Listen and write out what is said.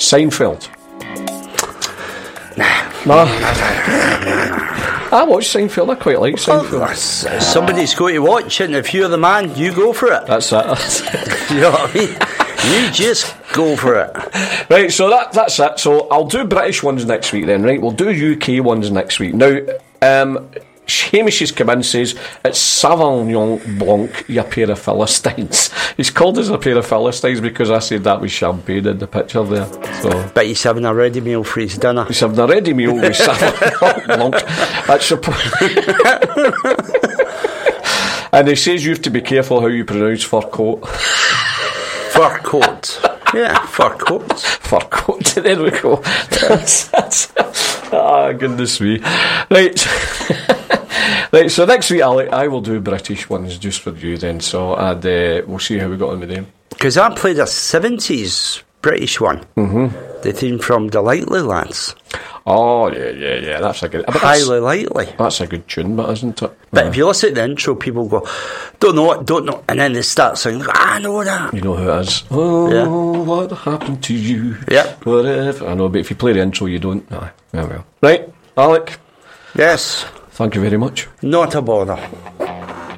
Seinfeld. No. I watch Seinfeld. I quite like Seinfeld. Somebody's going to watch it, and if you're the man, you go for it. That's it. You know what I mean? You just go for it. Right, so that's it. So I'll do British ones next week then, right? We'll do UK ones next week. Now, Hamish has come in and says, it's Sauvignon Blanc, you pair of Philistines. He's called us a pair of Philistines because I said that was champagne in the picture there. So, but he's having a ready meal for his dinner. He's having a ready meal with Sauvignon Blanc. That's your And he says you have to be careful how you pronounce fur coat. Fur coat. Yeah, fur coat. Fur coat. There we go. That's goodness me. Right. Right, so next week I will do British ones just for you then. So we'll see how we got on with them. Because I played a 70s British one. Mm-hmm. The theme from The Lightly Lads. Oh, yeah, that's a good... Highly Lightly. That's a good tune, but isn't it? But if you listen to the intro, people go, don't know it, and then they start singing, I know that. You know who it is. Oh, yeah. What happened to you? Yeah. Whatever. I know, but if you play the intro, you don't. Aye. Yeah, well. Right, Alec. Yes. Thank you very much. Not a bother.